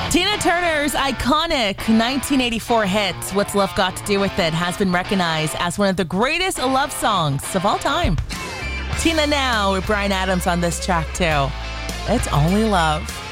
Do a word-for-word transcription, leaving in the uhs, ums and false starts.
Tina Turner's iconic nineteen eighty-four hit, What's Love Got to Do With It, has been recognized as one of the greatest love songs of all time. Tina now with Bryan Adams on this track too. It's Only Love.